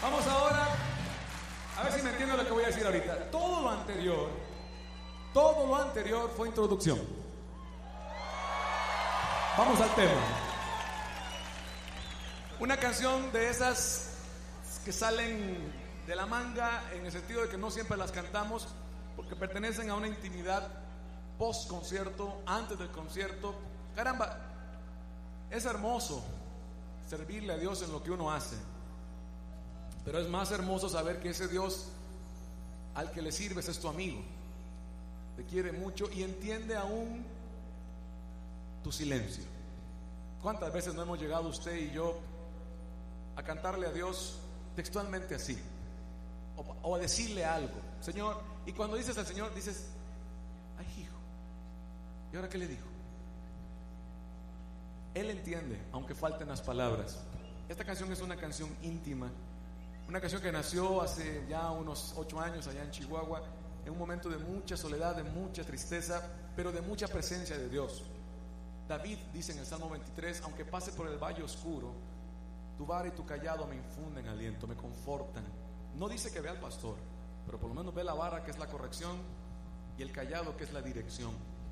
Vamos ahora, a ver si me entiendo lo que voy a decir ahorita. Todo lo anterior fue introducción. Vamos al tema. Una canción de esas que salen de la manga, en el sentido de que no siempre las cantamos, porque pertenecen a una intimidad post concierto, antes del concierto. Caramba, es hermoso servirle a Dios en lo que uno hace, pero es más hermoso saber que ese Dios al que le sirves es tu amigo, te quiere mucho y entiende aún tu silencio. ¿Cuántas veces no hemos llegado usted y yo a cantarle a Dios textualmente así, o a decirle algo, Señor, y cuando dices al Señor dices, ay hijo, ¿y ahora qué le dijo? Él entiende, aunque falten las palabras. Esta canción es una canción íntima, una canción que nació hace ya unos 8 años allá en Chihuahua, en un momento de mucha soledad, de mucha tristeza, pero de mucha presencia de Dios. David dice en el Salmo 23, aunque pase por el valle oscuro, tu vara y tu callado me infunden aliento, me confortan. No dice que vea al pastor, pero por lo menos ve la vara, que es la corrección, y el callado, que es la dirección.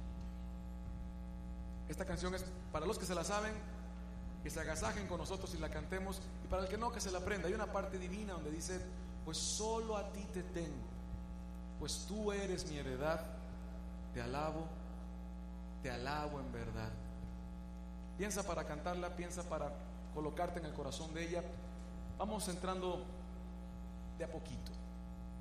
Esta canción es para los que se la saben, que se agasajen con nosotros y la cantemos, y para el que no, que se la aprenda. Hay una parte divina donde dice, pues solo a ti te tengo, pues tú eres mi heredad, te alabo en verdad. Piensa para cantarla, piensa para colocarte en el corazón de ella. Vamos entrando de a poquito.